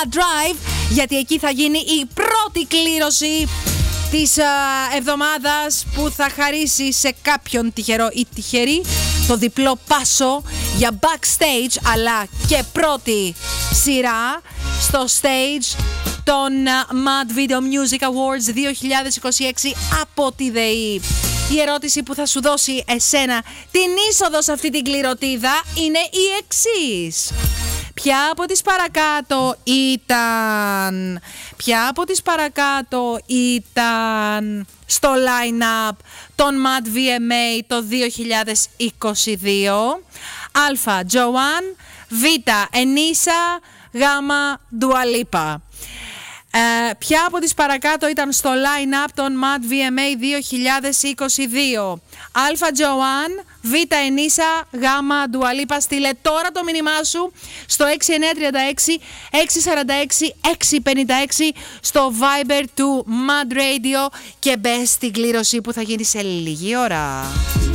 Drive, γιατί εκεί θα γίνει η πρώτη κλήρωση της εβδομάδας που θα χαρίσει σε κάποιον τυχερό ή τυχερή το διπλό πάσο για backstage, αλλά και πρώτη σειρά στο stage των Mad Video Music Awards 2026 από τη ΔΕΗ. Η ερώτηση που θα σου δώσει εσένα την είσοδο σε αυτή την κληρωτίδα είναι η εξής. Ποια από τις παρακάτω ήταν στο line-up των Mad VMA το 2022? Α. Joanne, Β. Enisa, Γ. Dua Lipa. Ποια από τις παρακάτω ήταν στο line-up των Mad VMA 2022? Α. Joanne, Β. Enisa, Γ. Dua Lipa. Στείλε τώρα το μήνυμά σου στο 6936-646-656 στο Viber του Mad Radio και μπες στην κλήρωση που θα γίνει σε λίγη ώρα.